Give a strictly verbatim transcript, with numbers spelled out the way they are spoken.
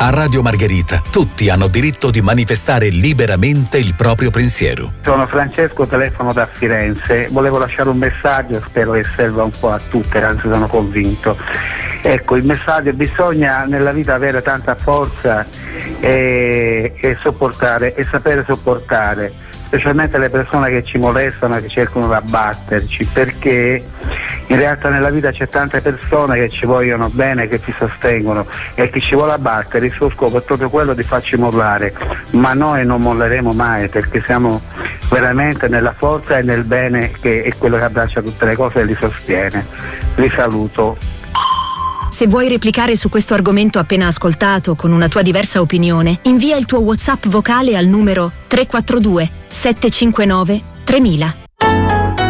A Radio Margherita tutti hanno diritto di manifestare liberamente il proprio pensiero. Sono Francesco, telefono da Firenze. Volevo lasciare un messaggio, spero che serva un po' a tutte, anzi sono convinto. Ecco, il messaggio: bisogna nella vita avere tanta forza e, e sopportare e sapere sopportare, specialmente le persone che ci molestano e che cercano di abbatterci, perché in realtà nella vita c'è tante persone che ci vogliono bene, che ci sostengono, e chi ci vuole abbattere il suo scopo è proprio quello di farci mollare, ma noi non molleremo mai, perché siamo veramente nella forza e nel bene, che è quello che abbraccia tutte le cose e li sostiene. Vi saluto. Se vuoi replicare su questo argomento appena ascoltato con una tua diversa opinione, invia il tuo WhatsApp vocale al numero tre quattro due sette cinque nove tremila.